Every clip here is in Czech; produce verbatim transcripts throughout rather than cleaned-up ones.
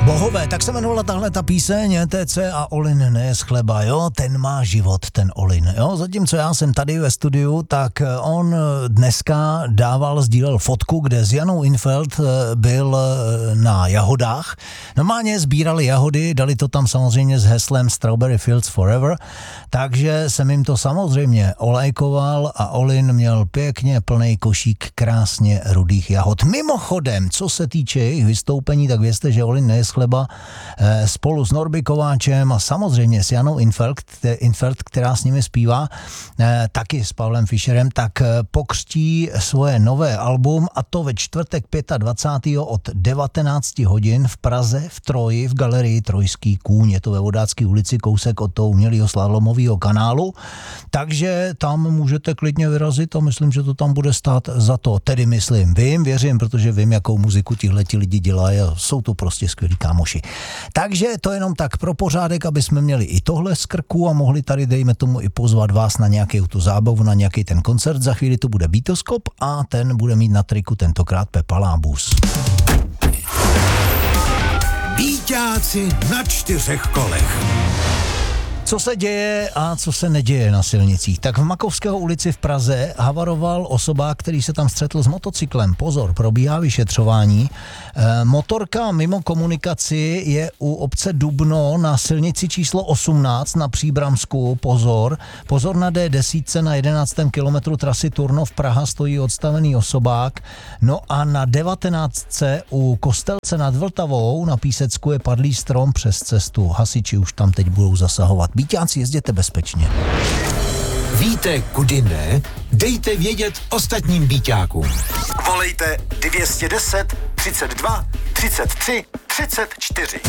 Bohové, tak se jmenovala tahle ta píseň, T C a Olin ne z chleba, jo, ten má život, ten Olin, jo, zatímco já jsem tady ve studiu, tak on dneska dával, sdílel fotku, kde s Janou Infeld byl na jahodách, normálně sbírali jahody, dali to tam samozřejmě s heslem Strawberry Fields Forever, takže jsem jim to samozřejmě olajkoval a Olin měl pěkně plnej košík krásně rudých jahod. Mimochodem, co se týče jejich vystoupení, tak vězte, že Olin ne z chleba spolu s Norby Kováčem a samozřejmě s Janou Infeld, Infeld, která s nimi zpívá, taky s Pavlem Fischerem, tak pokřtí svoje nové album, a to ve čtvrtek dvacátého pátého od devatenáct hodin v Praze v Troji v galerii Trojský kůň. Je to ve Vodácké ulici, kousek od toho umělého slalomového kanálu, takže tam můžete klidně vyrazit a myslím, že to tam bude stát za to. Tedy myslím, vím, věřím, protože vím, jakou muziku tihleti lidi dělají a jsou to prostě skvělí kámoši. Takže to jenom tak pro pořádek, aby jsme měli i tohle z krku a mohli tady, dejme tomu, i pozvat vás na nějakou tu zábavu, na nějaký ten koncert. Za chvíli to bude Beatoskop a ten bude mít na triku tentokrát Pepa Lábus. Bíťáci na čtyřech kolech. Co se děje a co se neděje na silnicích? Tak v Makovského ulici v Praze havaroval osobák, který se tam střetl s motocyklem. Pozor, probíhá vyšetřování. E, motorka mimo komunikaci je u obce Dubno na silnici číslo osmnáct na Příbramsku. Pozor, pozor na D deset na jedenáctém kilometru trasy Turnov Praha stojí odstavený osobák. No a na devatenáctce u Kostelce nad Vltavou na Písecku je padlý strom přes cestu. Hasiči už tam teď budou zasahovat. Bíťáci, jezděte bezpečně. Víte, kudy ne? Dejte vědět ostatním bíťákům. Volejte dvě stě deset, třicet dva, třicet tři, třicet čtyři.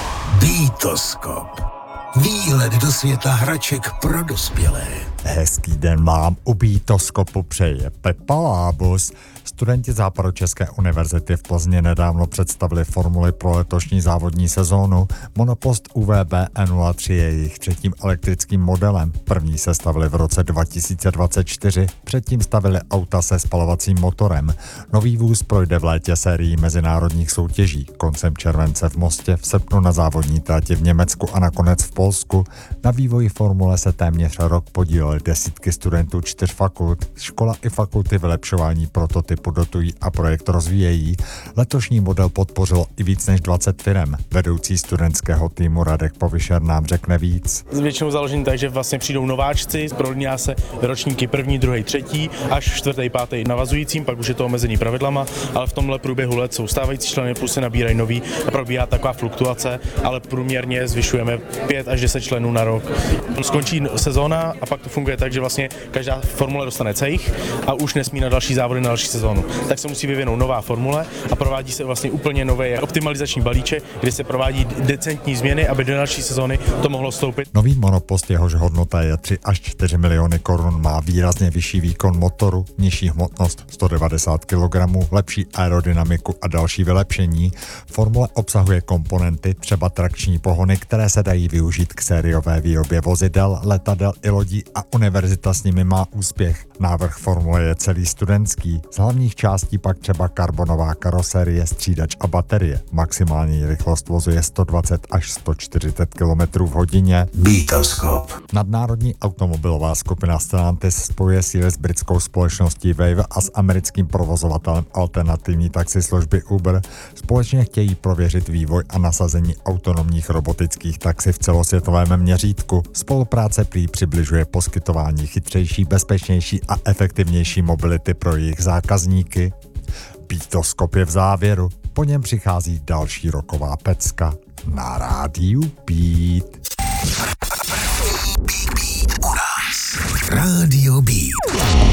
Beatoskop. Výlet do světa hraček pro dospělé. Hezký den vám u Beatoskopu přeje Pepa Lábus. Studenti Západočeské univerzity v Plzni nedávno představili formuli pro letošní závodní sezónu. Monopost U V B E nula tři je jejich třetím elektrickým modelem. První se stavili v roce dva tisíce dvacet čtyři, předtím stavili auta se spalovacím motorem. Nový vůz projde v létě sérií mezinárodních soutěží. Koncem července v Mostě, v srpnu na závodní trati v Německu a nakonec v Polsku. Na vývoji formule se téměř rok podílely desítky studentů čtyř fakult. Škola i fakulty vylepšování prototypu dotují a projekt rozvíjejí. Letošní model podpořilo i víc než dvacet firem. Vedoucí studentského týmu Radek Povyšer nám řekne víc. Většinou založený tak, že vlastně přijdou nováčci, prolíná se ročníky první, druhý, třetí, až čtvrtý, pátý navazujícím, pak už je to omezení pravidlama, ale v tomhle průběhu let jsou stávající členy, plus se nabírají noví a probíhá taková fluktuace, ale průměrně zvyšujeme pět až deset členů na rok. Skončí sezóna a pak to funguje tak, že vlastně každá formule dostane cejch a už nesmí na další závody, na další sezónu. Tak se musí vyvinout nová formule a provádí se vlastně úplně nový optimalizační balíček, kdy se provádí decentní změny, aby do další sezóny to mohlo stoupit. Nový monopost, jehož hodnota je tři až čtyři miliony korun, má výrazně vyšší výkon motoru, nižší hmotnost sto devadesát kilogramů, lepší aerodynamiku a další vylepšení. Formule obsahuje komponenty, třeba trakční pohony, které se dají využít k sériové výrobě vozidel, letadel i lodí a univerzita s nimi má úspěch. Návrh formule je celý studentský. Z hlavních částí pak třeba karbonová karoserie, střídač a baterie. Maximální rychlost vozu je sto dvacet až sto čtyřicet kilometrů v hodině. Beatoskop. Nadnárodní automobilová skupina Stellantis spojuje síly s britskou společností Wave a s americkým provozovatelem alternativní taxislužby Uber. Společně chtějí prověřit vývoj a nasazení autonomních robotických taxi v celosvětovém měřítku. Spolupráce prý přibližuje poskytování chytřejší, bezpečnější a efektivnější mobility pro jejich zákazníky. Beatoskop je v závěru, po něm přichází další roková pecka na rádiu Beat. Beat, beat u nás. Rádio